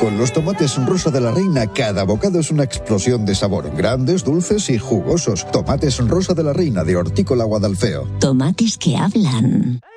Con los tomates Rosa de la Reina, cada bocado es una explosión de sabor. Grandes, dulces y jugosos. Tomates Rosa de la Reina de Hortícola Guadalfeo. Tomates que hablan.